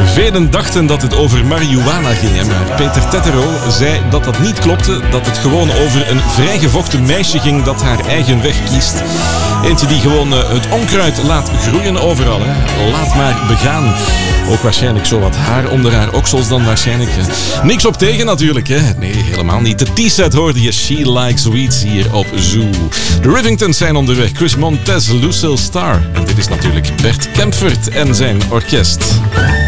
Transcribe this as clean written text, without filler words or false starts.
Velen dachten dat het over marihuana ging, maar Peter Tettero zei dat dat niet klopte, dat het gewoon over een vrijgevochten meisje ging dat haar eigen weg kiest. Eentje die gewoon het onkruid laat groeien overal. Hè. Laat maar begaan. Ook waarschijnlijk zo wat haar onder haar oksels dan waarschijnlijk. Niks op tegen natuurlijk, hè. Nee, helemaal niet. De T-set hoorde je She Likes Sweets hier op Zoo. De Rivingtons zijn onderweg. Chris Montez, Lucille Starr. En dit is natuurlijk Bert Kempfert en zijn orkest.